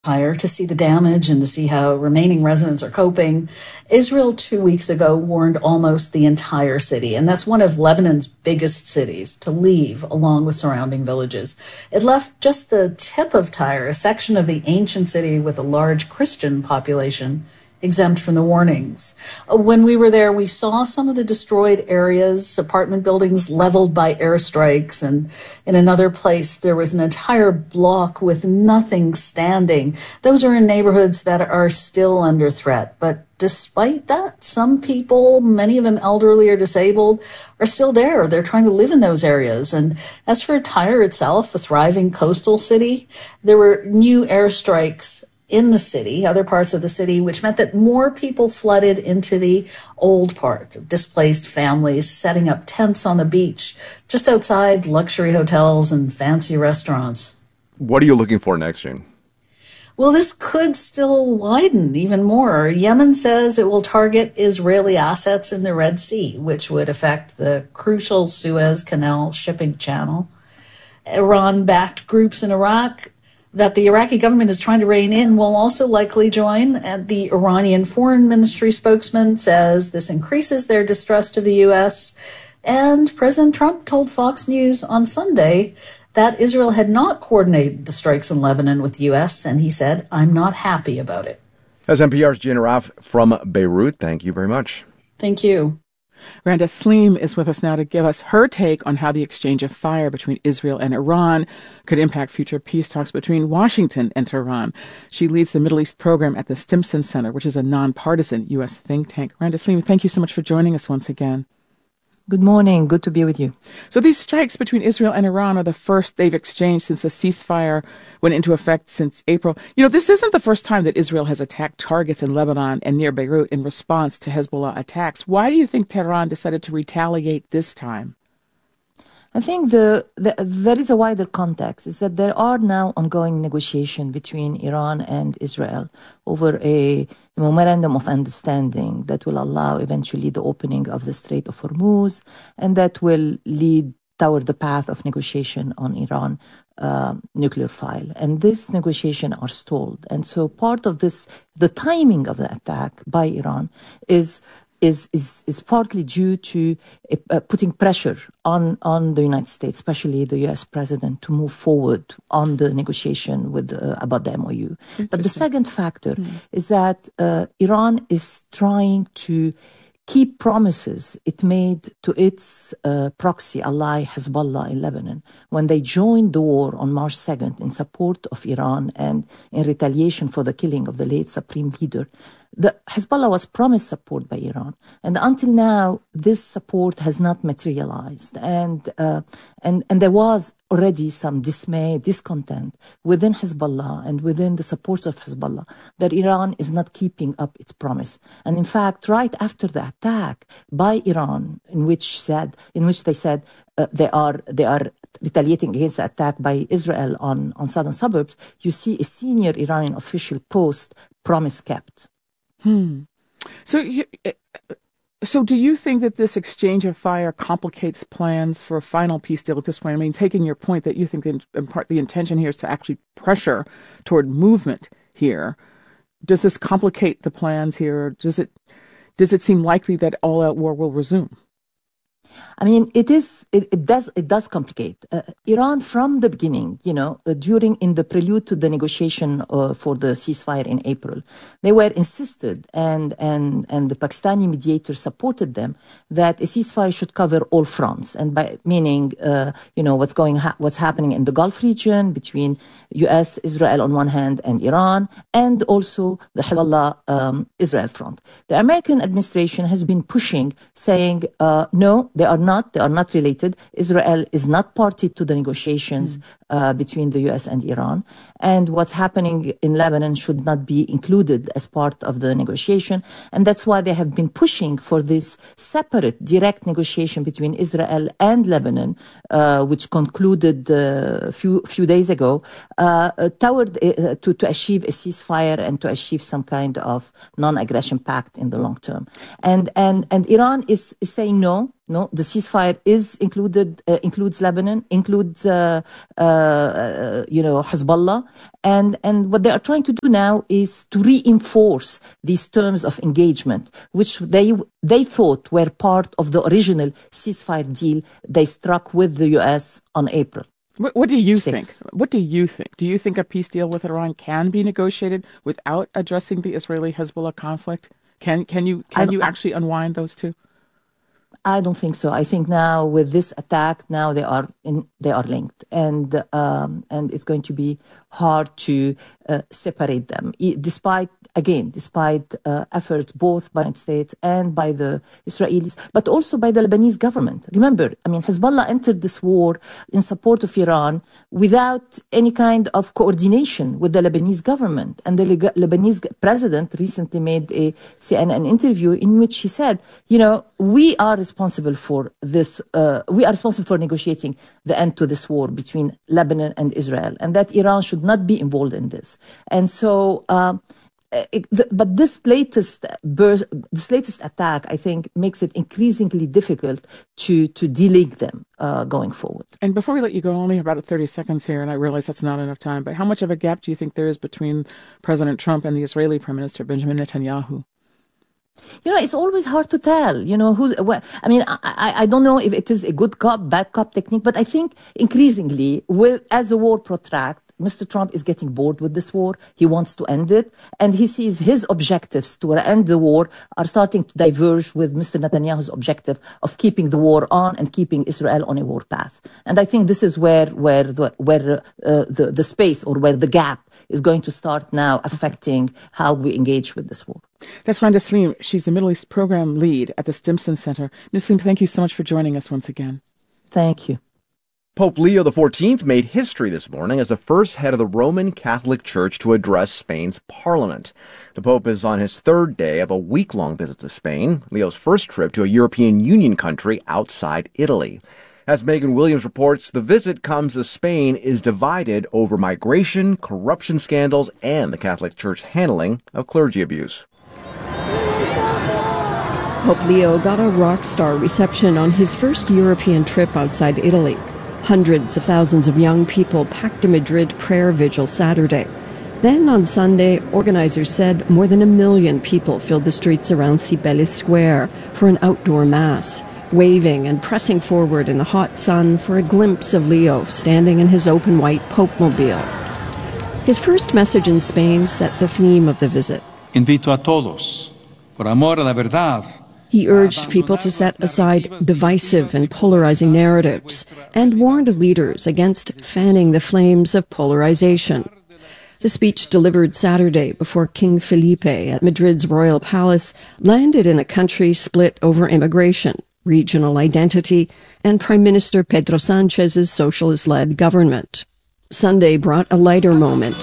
higher to see the damage and to see how remaining residents are coping. Israel 2 weeks ago warned almost the entire city, and that's one of Lebanon's biggest cities, to leave along with surrounding villages. It left just the tip of Tyre, a section of the ancient city with a large Christian population, exempt from the warnings. When we were there, we saw some of the destroyed areas, apartment buildings leveled by airstrikes, and in another place there was an entire block with nothing standing. Those are in neighborhoods that are still under threat. But despite that, some people, many of them elderly or disabled, are still there. They're trying to live in those areas. And as for Tyre itself, a thriving coastal city, there were new airstrikes in the city, other parts of the city, which meant that more people flooded into the old part, displaced families setting up tents on the beach, just outside luxury hotels and fancy restaurants. What are you looking for next, Jane? Well, this could still widen even more. Yemen says it will target Israeli assets in the Red Sea, which would affect the crucial Suez Canal shipping channel. Iran-backed groups in Iraq that the Iraqi government is trying to rein in will also likely join. And the Iranian Foreign Ministry spokesman says this increases their distrust of the U.S. And President Trump told Fox News on Sunday that Israel had not coordinated the strikes in Lebanon with the U.S., and he said, "I'm not happy about it." That's NPR's Jane Arraf from Beirut. Thank you very much. Thank you. Randa Saleem is with us now to give us her take on how the exchange of fire between Israel and Iran could impact future peace talks between Washington and Tehran. She leads the Middle East program at the Stimson Center, which is a nonpartisan U.S. think tank. Randa Saleem, thank you so much for joining us once again. Good morning. Good to be with you. So these strikes between Israel and Iran are the first they've exchanged since the ceasefire went into effect since April. You know, this isn't the first time that Israel has attacked targets in Lebanon and near Beirut in response to Hezbollah attacks. Why do you think Tehran decided to retaliate this time? I think there is a wider context, is that there are now ongoing negotiations between Iran and Israel over a memorandum of understanding that will allow eventually the opening of the Strait of Hormuz, and that will lead toward the path of negotiation on Iran nuclear file. And these negotiations are stalled. And so part of this, the timing of the attack by Iran is partly due to putting pressure on the United States, especially the U.S. president, to move forward on the negotiation with about the MOU. But the second factor is that Iran is trying to keep promises it made to its proxy ally Hezbollah in Lebanon when they joined the war on March 2nd in support of Iran and in retaliation for the killing of the late supreme leader. The Hezbollah was promised support by Iran, and until now, this support has not materialized. And there was already some dismay, discontent within Hezbollah and within the supporters of Hezbollah that Iran is not keeping up its promise. And in fact, right after the attack by Iran, in which they said they are retaliating against the attack by Israel on southern suburbs, you see a senior Iranian official post, "Promise kept." So do you think that this exchange of fire complicates plans for a final peace deal at this point? I mean, taking your point that you think in part the intention here is to actually pressure toward movement here, does this complicate the plans here? Or does it seem likely that all-out war will resume? I mean, it does complicate. Iran from the beginning, in the prelude to the negotiation for the ceasefire in April, they were insisted and the Pakistani mediator supported them that a ceasefire should cover all fronts, and by meaning, what's happening in the Gulf region between U.S., Israel on one hand, and Iran, and also the Hezbollah Israel front. The American administration has been pushing, saying, no, they are not related. Israel is not party to the negotiations between the U.S. and Iran. And what's happening in Lebanon should not be included as part of the negotiation. And that's why they have been pushing for this separate, direct negotiation between Israel and Lebanon, which concluded a few days ago, to achieve a ceasefire and to achieve some kind of non-aggression pact in the long term. And Iran is saying no. No, the ceasefire includes Lebanon, includes Hezbollah, and what they are trying to do now is to reinforce these terms of engagement, which they thought were part of the original ceasefire deal they struck with the U.S. on April. What do you think? What do you think? Do you think a peace deal with Iran can be negotiated without addressing the Israeli-Hezbollah conflict? Can you actually unwind those two? I don't think so. I think now with this attack, now they are linked, and it's going to be hard to separate them. Despite efforts both by the United States and by the Israelis, but also by the Lebanese government. Remember, Hezbollah entered this war in support of Iran without any kind of coordination with the Lebanese government. And the Lebanese president recently made a CNN interview in which he said, we are responsible for this. We are responsible for negotiating the end to this war between Lebanon and Israel, and that Iran should not be involved in this. And so, but this latest attack, I think, makes it increasingly difficult to delink them going forward. And before we let you go, only about 30 seconds here, and I realize that's not enough time, but how much of a gap do you think there is between President Trump and the Israeli Prime Minister Benjamin Netanyahu? It's always hard to tell, I don't know if it is a good cop, bad cop technique, but I think increasingly, as the war protracts, Mr. Trump is getting bored with this war. He wants to end it. And he sees his objectives to end the war are starting to diverge with Mr. Netanyahu's objective of keeping the war on and keeping Israel on a war path. And I think this is where the space or where the gap is going to start now affecting how we engage with this war. That's Randa Saleem. She's the Middle East Program Lead at the Stimson Center. Ms. Saleem, thank you so much for joining us once again. Thank you. Pope Leo XIV made history this morning as the first head of the Roman Catholic Church to address Spain's parliament. The Pope is on his third day of a week-long visit to Spain, Leo's first trip to a European Union country outside Italy. As Megan Williams reports, the visit comes as Spain is divided over migration, corruption scandals, and the Catholic Church's handling of clergy abuse. Pope Leo got a rock star reception on his first European trip outside Italy. Hundreds of thousands of young people packed a Madrid prayer vigil Saturday. Then on Sunday, organizers said more than 1 million people filled the streets around Cibeles Square for an outdoor mass, waving and pressing forward in the hot sun for a glimpse of Leo standing in his open white Pope-mobile. His first message in Spain set the theme of the visit. Invito a todos, por amor a la verdad. He urged people to set aside divisive and polarizing narratives and warned leaders against fanning the flames of polarization. The speech delivered Saturday before King Felipe at Madrid's royal palace landed in a country split over immigration, regional identity, and Prime Minister Pedro Sanchez's socialist-led government. Sunday brought a lighter moment.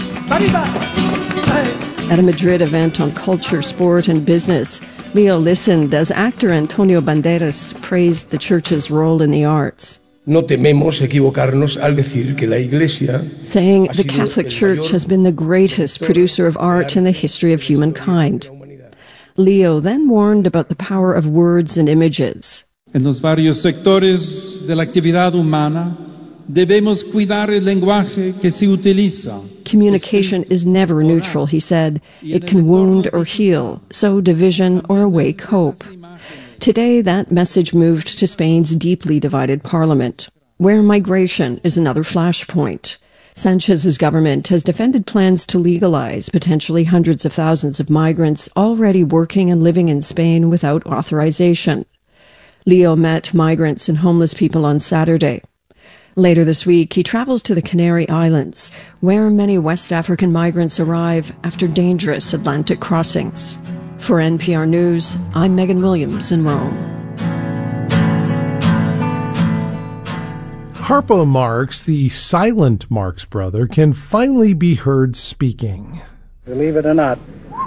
At a Madrid event on culture, sport, and business, Leo listened as actor Antonio Banderas praised the church's role in the arts. No tememos equivocarnos al decir que la Iglesia, saying the Catholic Church has been the greatest producer of art in the history of humankind. Leo then warned about the power of words and images. En los varios sectores de la actividad humana, debemos cuidar el lenguaje que se utiliza. Communication is never neutral, he said. It can wound or heal, sow division or awake hope. Today, that message moved to Spain's deeply divided parliament, where migration is another flashpoint. Sanchez's government has defended plans to legalize potentially hundreds of thousands of migrants already working and living in Spain without authorization. Leo met migrants and homeless people on Saturday. Later this week, he travels to the Canary Islands, where many West African migrants arrive after dangerous Atlantic crossings. For NPR News, I'm Megan Williams in Rome. Harpo Marx, the silent Marx brother, can finally be heard speaking. Believe it or not,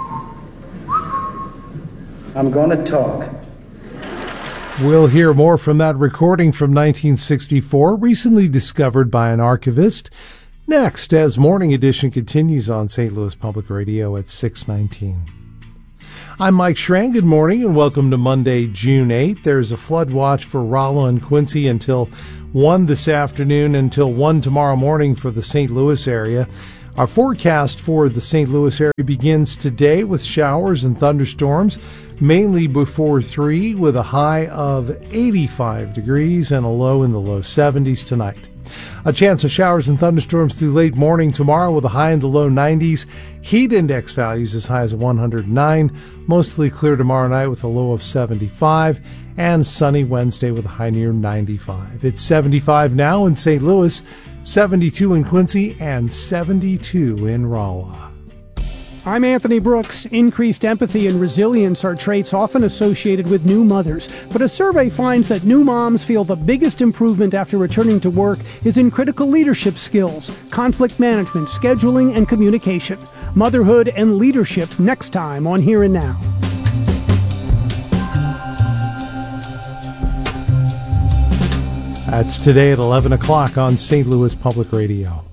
I'm going to talk. We'll hear more from that recording from 1964, recently discovered by an archivist. Next, as Morning Edition continues on St. Louis Public Radio at 6:19. I'm Mike Schramm. Good morning and welcome to Monday, June 8th. There's a flood watch for Rolla and Quincy until 1 this afternoon, until 1 tomorrow morning for the St. Louis area. Our forecast for the St. Louis area begins today with showers and thunderstorms, mainly before 3, with a high of 85 degrees and a low in the low 70s tonight. A chance of showers and thunderstorms through late morning tomorrow with a high in the low 90s. Heat index values as high as 109. Mostly clear tomorrow night with a low of 75. And sunny Wednesday with a high near 95. It's 75 now in St. Louis, 72 in Quincy, and 72 in Rolla. I'm Anthony Brooks. Increased empathy and resilience are traits often associated with new mothers, but a survey finds that new moms feel the biggest improvement after returning to work is in critical leadership skills, conflict management, scheduling, and communication. Motherhood and leadership next time on Here and Now. That's today at 11 o'clock on St. Louis Public Radio.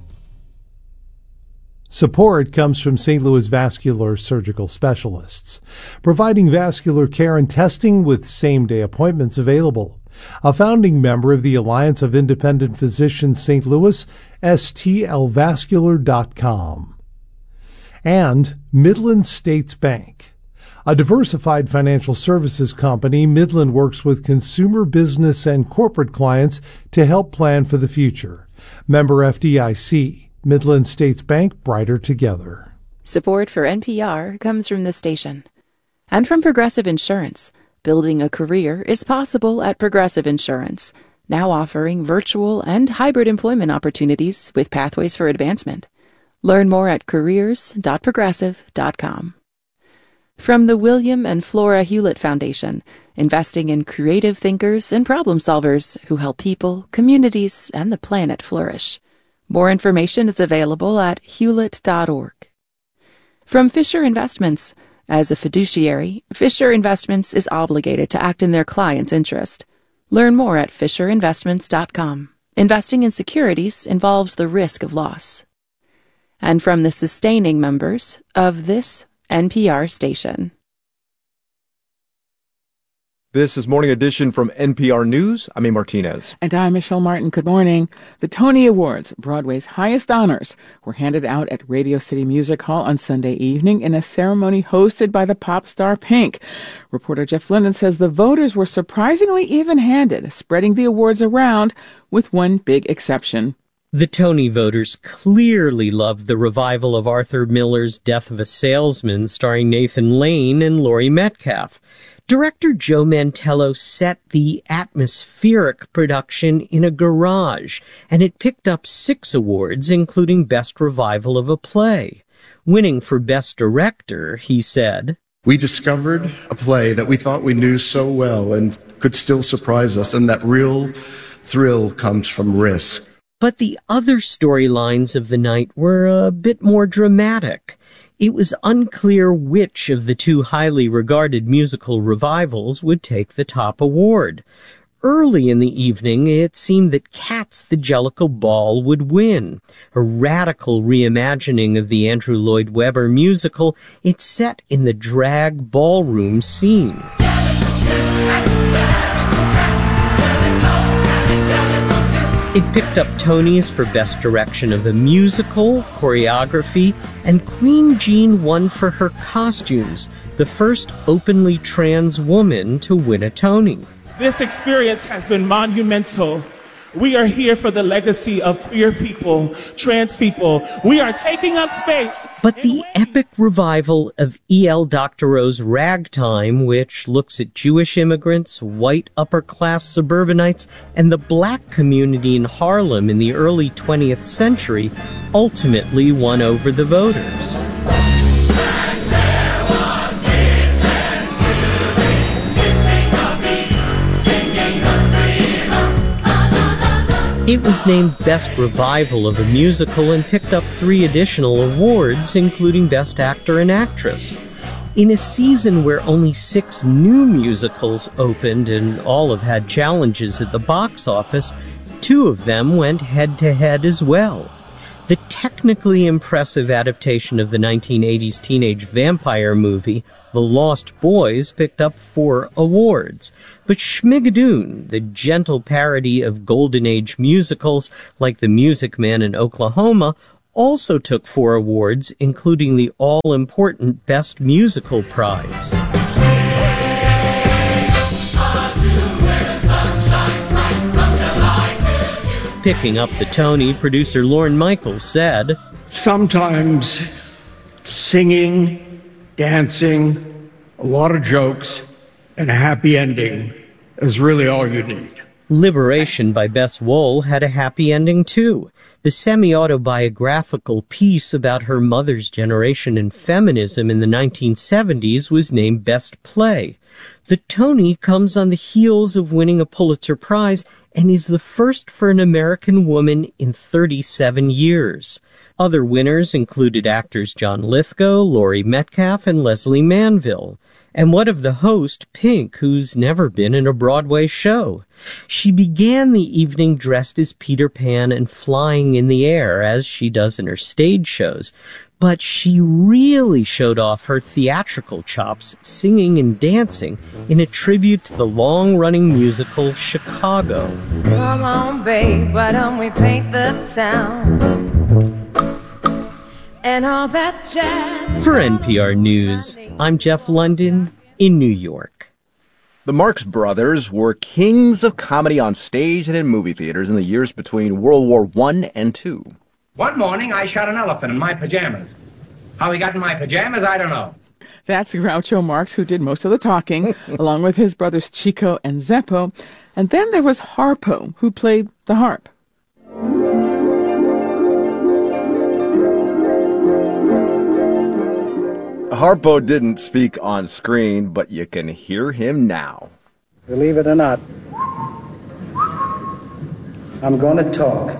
Support comes from St. Louis Vascular Surgical Specialists, providing vascular care and testing with same-day appointments available. A founding member of the Alliance of Independent Physicians St. Louis, stlvascular.com. And Midland States Bank. A diversified financial services company, Midland works with consumer, business, and corporate clients to help plan for the future. Member FDIC. Midland States Bank, brighter together. Support for NPR comes from the station. And from Progressive Insurance. Building a career is possible at Progressive Insurance, now offering virtual and hybrid employment opportunities with pathways for advancement. Learn more at careers.progressive.com. From the William and Flora Hewlett Foundation, investing in creative thinkers and problem solvers who help people, communities, and the planet flourish. More information is available at hewlett.org. From Fisher Investments. As a fiduciary, Fisher Investments is obligated to act in their client's interest. Learn more at fisherinvestments.com. Investing in securities involves the risk of loss. And from the sustaining members of this NPR station. This is Morning Edition from NPR News. I'm A. Martinez. And I'm Michelle Martin. Good morning. The Tony Awards, Broadway's highest honors, were handed out at Radio City Music Hall on Sunday evening in a ceremony hosted by the pop star Pink. Reporter Jeff Linden says the voters were surprisingly even-handed, spreading the awards around with one big exception. The Tony voters clearly loved the revival of Arthur Miller's Death of a Salesman, starring Nathan Lane and Laurie Metcalf. Director Joe Mantello set the atmospheric production in a garage, and it picked up 6 awards, including Best Revival of a Play. Winning for Best Director, he said, "We discovered a play that we thought we knew so well and could still surprise us, and that real thrill comes from risk." But the other storylines of the night were a bit more dramatic. It was unclear which of the 2 highly regarded musical revivals would take the top award. Early in the evening, it seemed that Cats the Jellicle Ball would win. A radical reimagining of the Andrew Lloyd Webber musical, it's set in the drag ballroom scene. It picked up Tonys for Best Direction of a Musical, Choreography, and Queen Jean won for her costumes, the first openly trans woman to win a Tony. This experience has been monumental. We are here for the legacy of queer people, trans people. We are taking up space. But the epic revival of E.L. Doctorow's Ragtime, which looks at Jewish immigrants, white upper-class suburbanites, and the black community in Harlem in the early 20th century, ultimately won over the voters. It was named Best Revival of a Musical and picked up 3 additional awards, including Best Actor and Actress. In a season where only 6 new musicals opened and all have had challenges at the box office, 2 of them went head-to-head as well. The technically impressive adaptation of the 1980s teenage vampire movie, The Lost Boys picked up 4 awards. But Schmigadoon, the gentle parody of Golden Age musicals like The Music Man in Oklahoma, also took 4 awards, including the all-important Best Musical prize. Picking up the Tony, producer Lorne Michaels said, Sometimes singing, dancing, a lot of jokes, and a happy ending is really all you need. Liberation by Bess Wohl had a happy ending, too. The semi-autobiographical piece about her mother's generation and feminism in the 1970s was named Best Play. The Tony comes on the heels of winning a Pulitzer Prize and is the first for an American woman in 37 years. Other winners included actors John Lithgow, Laurie Metcalf, and Leslie Manville. And what of the host, Pink, who's never been in a Broadway show? She began the evening dressed as Peter Pan and flying in the air, as she does in her stage shows. But she really showed off her theatrical chops, singing and dancing, in a tribute to the long-running musical Chicago. Come on, babe, why don't we paint the town? And all that jazz. For NPR News, I'm Jeff London in New York. The Marx Brothers were kings of comedy on stage and in movie theaters in the years between World War I and II. One morning, I shot an elephant in my pajamas. How he got in my pajamas, I don't know. That's Groucho Marx, who did most of the talking, along with his brothers Chico and Zeppo. And then there was Harpo, who played the harp. Harpo didn't speak on screen, but you can hear him now. Believe it or not, I'm going to talk.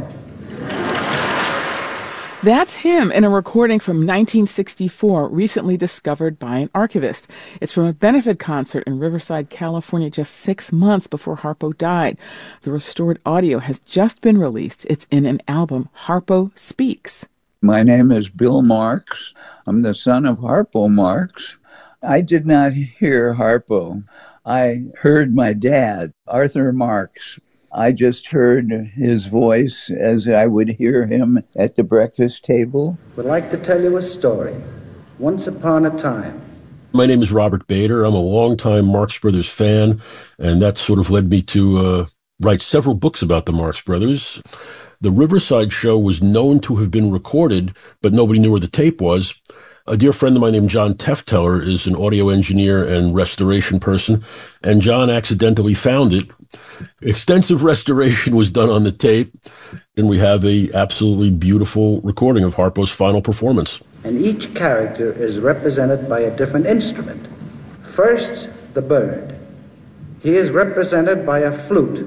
That's him in a recording from 1964, recently discovered by an archivist. It's from a benefit concert in Riverside, California, just 6 months before Harpo died. The restored audio has just been released. It's in an album, Harpo Speaks. My name is Bill Marx. I'm the son of Harpo Marx. I did not hear Harpo. I heard my dad, Arthur Marx. I just heard his voice as I would hear him at the breakfast table. Would like to tell you a story. Once upon a time. My name is Robert Bader. I'm a longtime Marx Brothers fan, and that sort of led me to write several books about the Marx Brothers. The Riverside show was known to have been recorded, but nobody knew where the tape was. A dear friend of mine named John Tefteller is an audio engineer and restoration person, and John accidentally found it. Extensive restoration was done on the tape, and we have a absolutely beautiful recording of Harpo's final performance. And each character is represented by a different instrument. First, the bird. He is represented by a flute.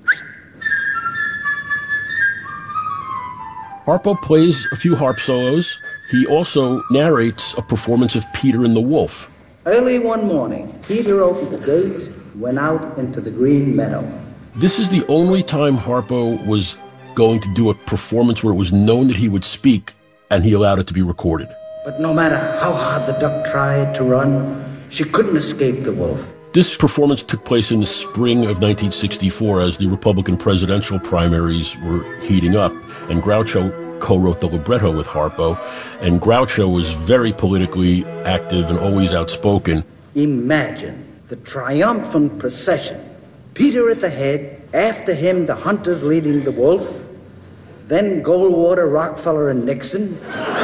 Harpo plays a few harp solos. He also narrates a performance of Peter and the Wolf. Early one morning, Peter opened the gate and went out into the green meadow. This is the only time Harpo was going to do a performance where it was known that he would speak, and he allowed it to be recorded. But no matter how hard the duck tried to run, she couldn't escape the wolf. This performance took place in the spring of 1964 as the Republican presidential primaries were heating up, and Groucho co-wrote the libretto with Harpo, and Groucho was very politically active and always outspoken. Imagine the triumphant procession. Peter at the head, after him the hunters leading the wolf, then Goldwater, Rockefeller, and Nixon.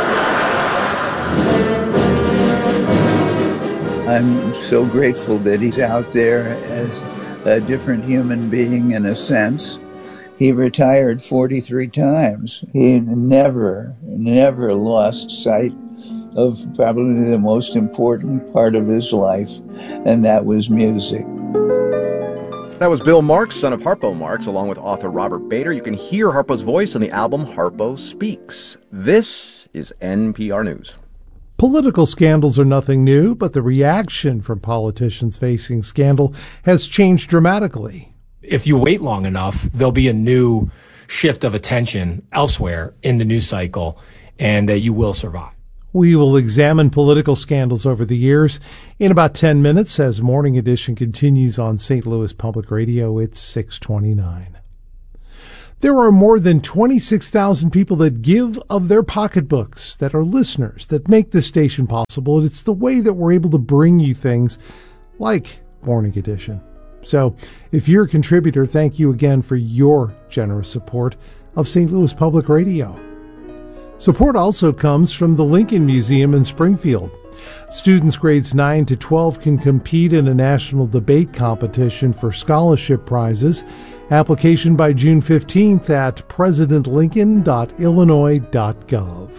I'm so grateful that he's out there as a different human being in a sense. He retired 43 times. He never lost sight of probably the most important part of his life, and that was music. That was Bill Marx, son of Harpo Marx, along with author Robert Bader. You can hear Harpo's voice on the album Harpo Speaks. This is NPR News. Political scandals are nothing new, but the reaction from politicians facing scandal has changed dramatically. If you wait long enough, there'll be a new shift of attention elsewhere in the news cycle, and that you will survive. We will examine political scandals over the years in about 10 minutes as Morning Edition continues on St. Louis Public Radio. It's 6:29. There are more than 26,000 people that give of their pocketbooks, that are listeners, that make this station possible. And it's the way that we're able to bring you things like Morning Edition. So if you're a contributor, thank you again for your generous support of St. Louis Public Radio. Support also comes from the Lincoln Museum in Springfield. Students grades 9 to 12 can compete in a national debate competition for scholarship prizes. Application by June 15th at presidentlincoln.illinois.gov.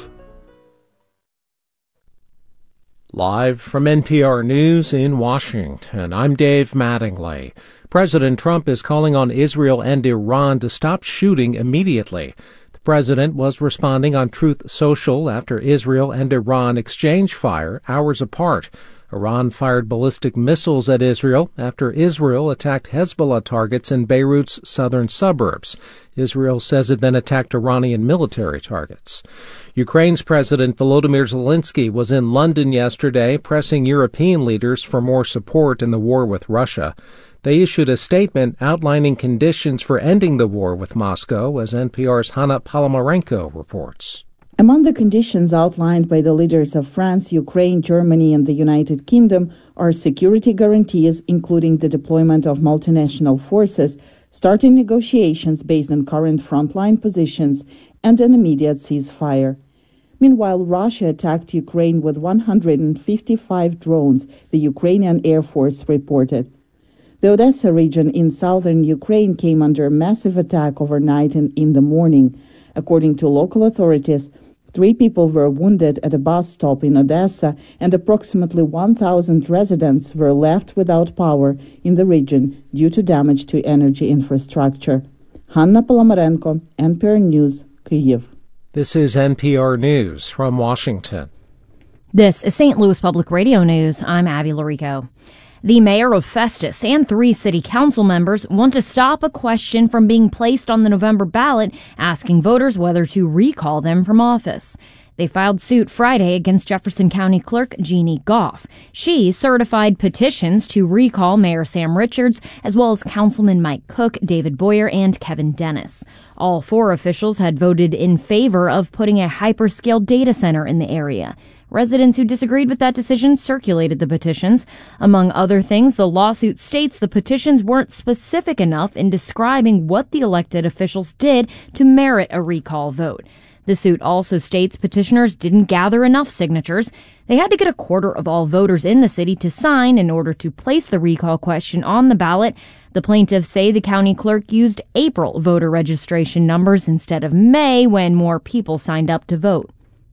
Live from NPR News in Washington, I'm Dave Mattingly. President Trump is calling on Israel and Iran to stop shooting immediately. The president was responding on Truth Social after Israel and Iran exchanged fire hours apart. Iran fired ballistic missiles at Israel after Israel attacked Hezbollah targets in Beirut's southern suburbs. Israel says it then attacked Iranian military targets. Ukraine's President Volodymyr Zelensky was in London yesterday, pressing European leaders for more support in the war with Russia. They issued a statement outlining conditions for ending the war with Moscow, as NPR's Hanna Palomarenko reports. Among the conditions outlined by the leaders of France, Ukraine, Germany, and the United Kingdom are security guarantees, including the deployment of multinational forces, starting negotiations based on current frontline positions, and an immediate ceasefire. Meanwhile, Russia attacked Ukraine with 155 drones, the Ukrainian Air Force reported. The Odessa region in southern Ukraine came under a massive attack overnight and in the morning. According to local authorities, 3 people were wounded at a bus stop in Odessa, and approximately 1,000 residents were left without power in the region due to damage to energy infrastructure. Hanna Palomarenko, NPR News, Kyiv. This is NPR News from Washington. This is St. Louis Public Radio News. I'm Abby Larico. The mayor of Festus and 3 city council members want to stop a question from being placed on the November ballot asking voters whether to recall them from office. They filed suit Friday against Jefferson County Clerk Jeannie Goff. She certified petitions to recall Mayor Sam Richards, as well as Councilman Mike Cook, David Boyer, and Kevin Dennis. All 4 officials had voted in favor of putting a hyperscale data center in the area. Residents who disagreed with that decision circulated the petitions. Among other things, the lawsuit states the petitions weren't specific enough in describing what the elected officials did to merit a recall vote. The suit also states petitioners didn't gather enough signatures. They had to get a quarter of all voters in the city to sign in order to place the recall question on the ballot. The plaintiffs say the county clerk used April voter registration numbers instead of May, when more people signed up to vote.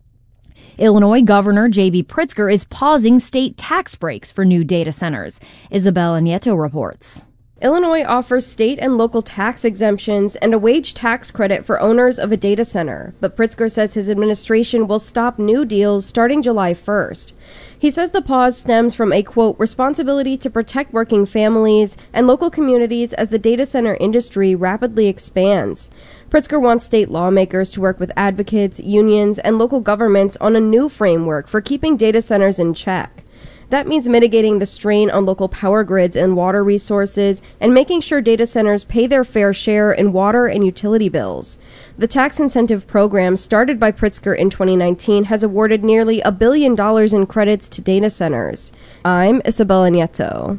Illinois Governor J.B. Pritzker is pausing state tax breaks for new data centers. Isabella Nieto reports. Illinois offers state and local tax exemptions and a wage tax credit for owners of a data center, but Pritzker says his administration will stop new deals starting July 1st. He says the pause stems from a, quote, responsibility to protect working families and local communities as the data center industry rapidly expands. Pritzker wants state lawmakers to work with advocates, unions, and local governments on a new framework for keeping data centers in check. That means mitigating the strain on local power grids and water resources and making sure data centers pay their fair share in water and utility bills. The tax incentive program started by Pritzker in 2019 has awarded nearly $1 billion in credits to data centers. I'm Isabella Nieto.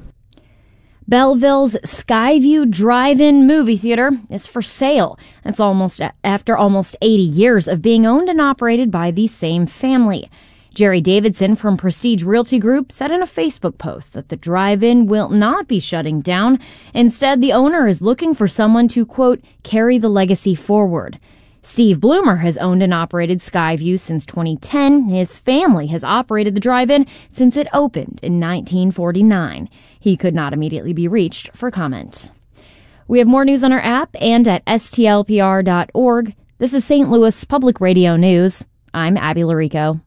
Belleville's Skyview Drive-In movie theater is for sale. It's after almost 80 years of being owned and operated by the same family. Jerry Davidson from Prestige Realty Group said in a Facebook post that the drive-in will not be shutting down. Instead, the owner is looking for someone to, quote, carry the legacy forward. Steve Bloomer has owned and operated Skyview since 2010. His family has operated the drive-in since it opened in 1949. He could not immediately be reached for comment. We have more news on our app and at stlpr.org. This is St. Louis Public Radio News. I'm Abby Larico.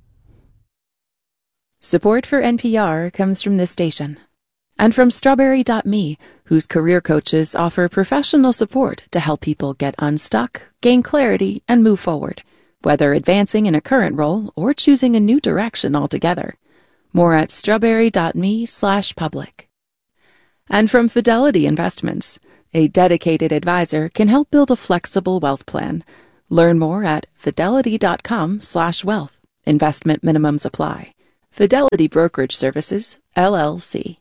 Support for NPR comes from this station and from Strawberry.me, whose career coaches offer professional support to help people get unstuck, gain clarity, and move forward. whether advancing in a current role or choosing a new direction altogether. More at strawberry.me/public. And from Fidelity Investments, a dedicated advisor can help build a flexible wealth plan. Learn more at fidelity.com/wealth. Investment minimums apply. Fidelity Brokerage Services, LLC.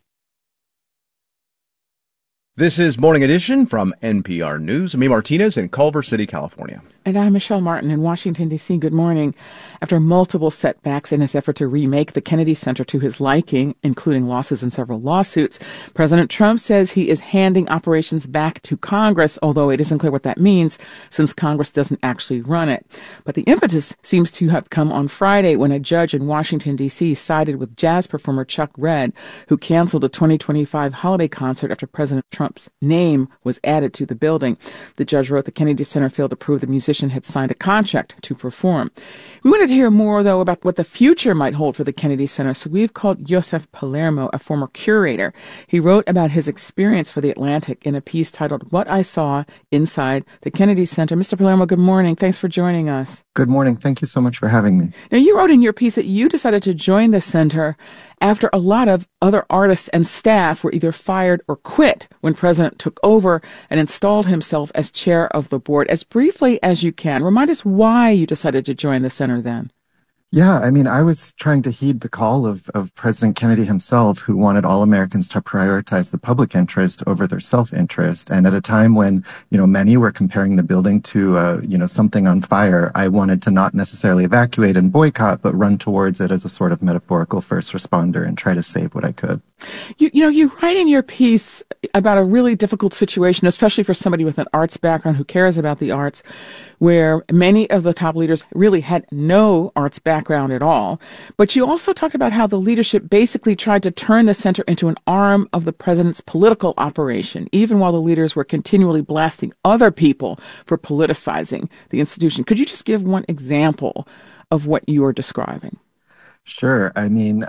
This is Morning Edition from NPR News. I'm Martinez in Culver City, California. And I'm Michelle Martin in Washington, D.C. Good morning. After multiple setbacks in his effort to remake the Kennedy Center to his liking, including losses in several lawsuits, President Trump says he is handing operations back to Congress, although it isn't clear what that means since Congress doesn't actually run it. But the impetus seems to have come on Friday when a judge in Washington, D.C. sided with jazz performer Chuck Redd, who canceled a 2025 holiday concert after President Trump's name was added to the building. The judge wrote the Kennedy Center failed to prove the musician had signed a contract to perform. We wanted to hear more, though, about what the future might hold for the Kennedy Center, so we've called Joseph Palermo, a former curator. He wrote about his experience for The Atlantic in a piece titled What I Saw Inside the Kennedy Center. Mr. Palermo, good morning. Thanks for joining us. Good morning. Thank you so much for having me. Now, you wrote in your piece that you decided to join the center after a lot of other artists and staff were either fired or quit when President took over and installed himself as chair of the board. As briefly as you can, remind us why you decided to join the center then. Yeah, I mean, I was trying to heed the call of President Kennedy himself, who wanted all Americans to prioritize the public interest over their self-interest. And at a time when, many were comparing the building to, something on fire, I wanted to not necessarily evacuate and boycott, but run towards it as a sort of metaphorical first responder and try to save what I could. You write in your piece about a really difficult situation, especially for somebody with an arts background who cares about the arts, where many of the top leaders really had no arts background at all. But you also talked about how the leadership basically tried to turn the center into an arm of the president's political operation, even while the leaders were continually blasting other people for politicizing the institution. Could you just give one example of what you are describing? Sure. I mean,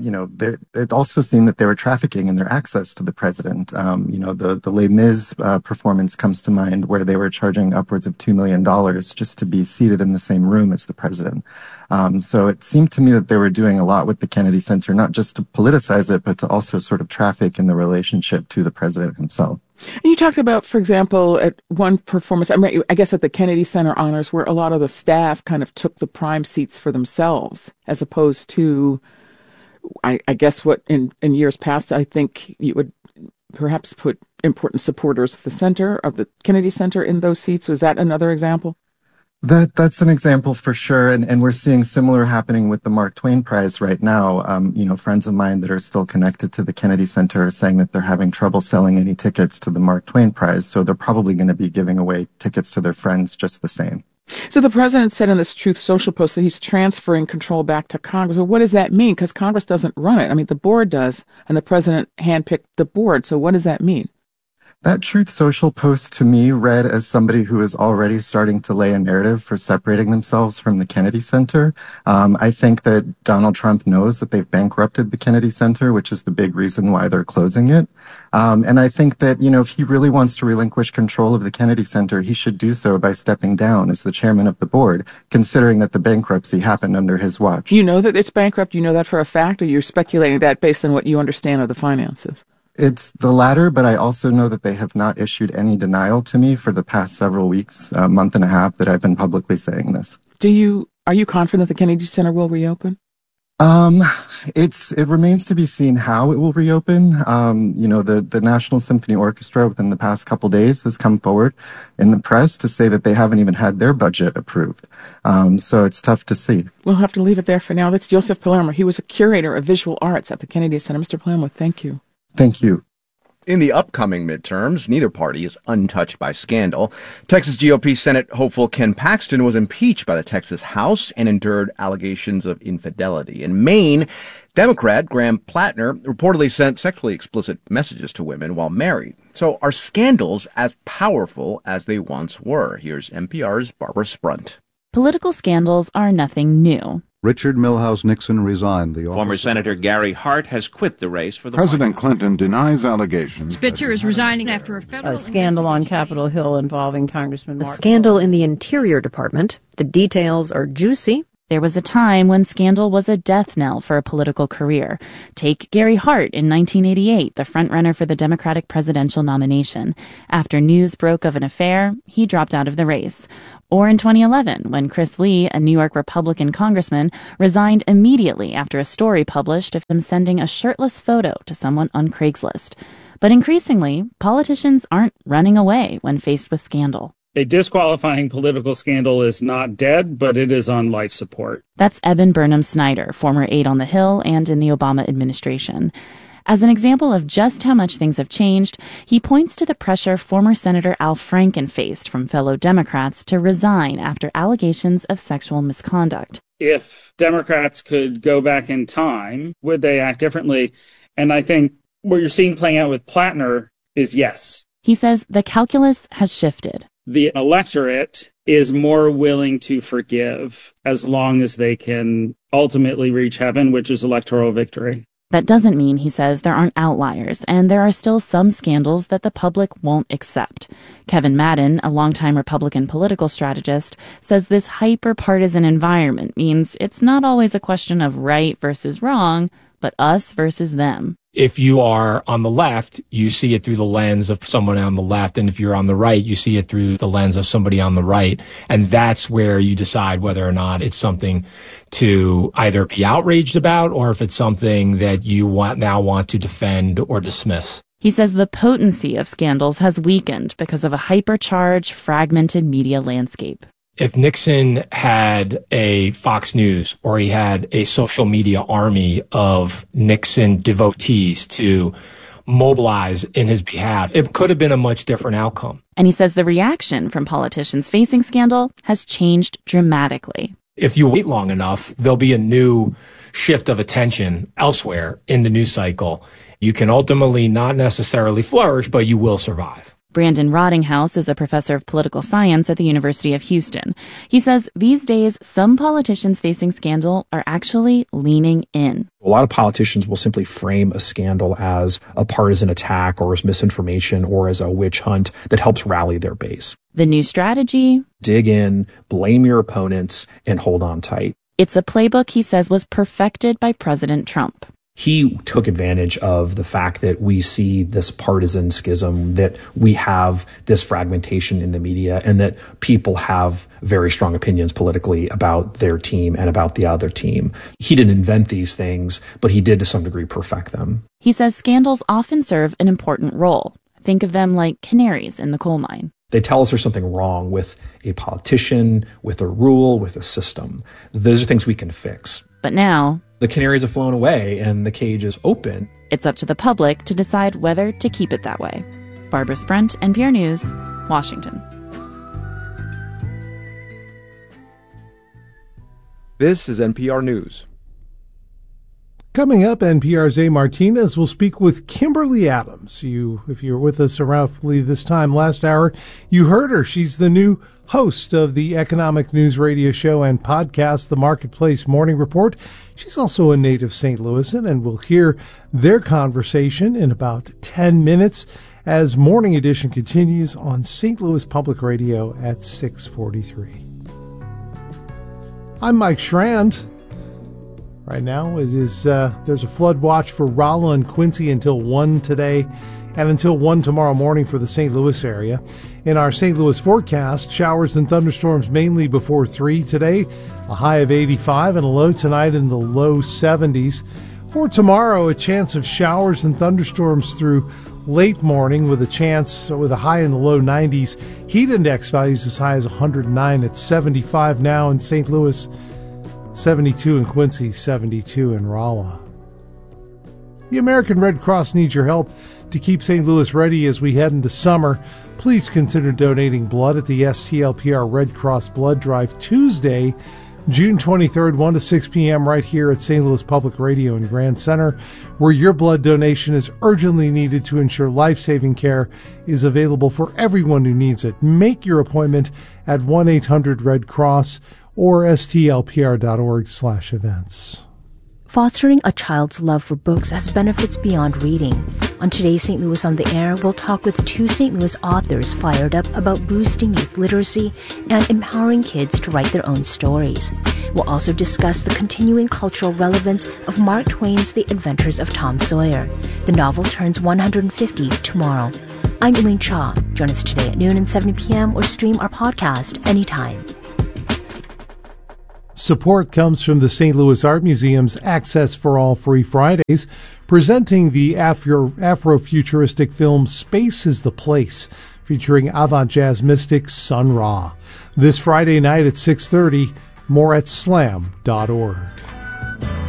it also seemed that they were trafficking in their access to the president. The Les Mis performance comes to mind where they were charging upwards of $2 million just to be seated in the same room as the president. So it seemed to me that they were doing a lot with the Kennedy Center, not just to politicize it, but to also sort of traffic in the relationship to the president himself. And you talked about, for example, at one performance, I guess at the Kennedy Center honors, where a lot of the staff kind of took the prime seats for themselves, as opposed to, I guess what in years past, I think you would perhaps put important supporters of the center, of the Kennedy Center in those seats. Was that another example? That's an example for sure, and we're seeing similar happening with the Mark Twain Prize right now. Friends of mine that are still connected to the Kennedy Center are saying that they're having trouble selling any tickets to the Mark Twain Prize, so they're probably going to be giving away tickets to their friends just the same. So the president said in this Truth Social post that he's transferring control back to Congress. Well, what does that mean? Because Congress doesn't run it. I mean, the board does, and the president handpicked the board. So what does that mean? That Truth Social post to me read as somebody who is already starting to lay a narrative for separating themselves from the Kennedy Center. I think that Donald Trump knows that they've bankrupted the Kennedy Center, which is the big reason why they're closing it. And I think that, if he really wants to relinquish control of the Kennedy Center, he should do so by stepping down as the chairman of the board, considering that the bankruptcy happened under his watch. You know that it's bankrupt? You know that for a fact, or you're speculating that based on what you understand of the finances? It's the latter, but I also know that they have not issued any denial to me for the past several weeks, a month and a half that I've been publicly saying this. Are you confident the Kennedy Center will reopen? It remains to be seen how it will reopen. The National Symphony Orchestra within the past couple days has come forward in the press to say that they haven't even had their budget approved. So it's tough to see. We'll have to leave it there for now. That's Joseph Palermo. He was a curator of visual arts at the Kennedy Center. Mr. Palermo, thank you. Thank you. In the upcoming midterms, neither party is untouched by scandal. Texas GOP Senate hopeful Ken Paxton was impeached by the Texas House and endured allegations of infidelity. In Maine, Democrat Graham Plattner reportedly sent sexually explicit messages to women while married. So are scandals as powerful as they once were? Here's NPR's Barbara Sprunt. Political scandals are nothing new. Richard Milhouse Nixon resigned the office. Former Senator Gary Hart has quit the race for the President Clinton denies allegations. Spitzer is resigning after a scandal on Capitol Hill involving Congressman Mark. A scandal in the Interior Department. The details are juicy. There was a time when scandal was a death knell for a political career. Take Gary Hart in 1988, the frontrunner for the Democratic presidential nomination. After news broke of an affair, he dropped out of the race. Or in 2011, when Chris Lee, a New York Republican congressman, resigned immediately after a story published of him sending a shirtless photo to someone on Craigslist. But increasingly, politicians aren't running away when faced with scandal. A disqualifying political scandal is not dead, but it is on life support. That's Eben Burnham-Snyder, former aide on the Hill and in the Obama administration. As an example of just how much things have changed, he points to the pressure former Senator Al Franken faced from fellow Democrats to resign after allegations of sexual misconduct. If Democrats could go back in time, would they act differently? And I think what you're seeing playing out with Plattner is yes. He says the calculus has shifted. The electorate is more willing to forgive as long as they can ultimately reach heaven, which is electoral victory. That doesn't mean, he says, there aren't outliers, and there are still some scandals that the public won't accept. Kevin Madden, a longtime Republican political strategist, says this hyper-partisan environment means it's not always a question of right versus wrong, but us versus them. If you are on the left, you see it through the lens of someone on the left. And if you're on the right, you see it through the lens of somebody on the right. And that's where you decide whether or not it's something to either be outraged about or if it's something that you now want to defend or dismiss. He says the potency of scandals has weakened because of a hypercharged, fragmented media landscape. If Nixon had a Fox News or he had a social media army of Nixon devotees to mobilize in his behalf, it could have been a much different outcome. And he says the reaction from politicians facing scandal has changed dramatically. If you wait long enough, there'll be a new shift of attention elsewhere in the news cycle. You can ultimately not necessarily flourish, but you will survive. Brandon Rottinghouse is a professor of political science at the University of Houston. He says these days, some politicians facing scandal are actually leaning in. A lot of politicians will simply frame a scandal as a partisan attack or as misinformation or as a witch hunt that helps rally their base. The new strategy? Dig in, blame your opponents, and hold on tight. It's a playbook he says was perfected by President Trump. He took advantage of the fact that we see this partisan schism, that we have this fragmentation in the media, and that people have very strong opinions politically about their team and about the other team. He didn't invent these things, but he did to some degree perfect them. He says scandals often serve an important role. Think of them like canaries in the coal mine. They tell us there's something wrong with a politician, with a rule, with a system. Those are things we can fix. But now, the canaries have flown away and the cage is open. It's up to the public to decide whether to keep it that way. Barbara Sprent, NPR News, Washington. This is NPR News. Coming up, NPR's A. Martinez will speak with Kimberly Adams. If you were with us roughly this time last hour, you heard her. She's the new host of the economic news radio show and podcast, The Marketplace Morning Report. She's also a native St. Louisan, and we'll hear their conversation in about 10 minutes as Morning Edition continues on St. Louis Public Radio at 6:43. I'm Mike Schrand. Right now, it is there's a flood watch for Rolla and Quincy until 1 today and until 1 tomorrow morning for the St. Louis area. In our St. Louis forecast, showers and thunderstorms mainly before 3 today, a high of 85 and a low tonight in the low 70s. For tomorrow, a chance of showers and thunderstorms through late morning with a high in the low 90s. Heat index values as high as 109 at 75 now in St. Louis. 72 in Quincy, 72 in Rolla. The American Red Cross needs your help to keep St. Louis ready as we head into summer. Please consider donating blood at the STLPR Red Cross Blood Drive Tuesday, June 23rd, 1 to 6 p.m. right here at St. Louis Public Radio in Grand Center, where your blood donation is urgently needed to ensure life-saving care is available for everyone who needs it. Make your appointment at 1-800-RED-CROSS or stlpr.org/events. Fostering a child's love for books has benefits beyond reading. On today's St. Louis on the Air, we'll talk with two St. Louis authors fired up about boosting youth literacy and empowering kids to write their own stories. We'll also discuss the continuing cultural relevance of Mark Twain's The Adventures of Tom Sawyer. The novel turns 150 tomorrow. I'm Elaine Shaw. Join us today at noon and 7 p.m. or stream our podcast anytime. Support comes from the St. Louis Art Museum's Access for All Free Fridays, presenting the Afrofuturistic film Space is the Place, featuring avant-jazz mystic Sun Ra. This Friday night at 6:30, more at slam.org.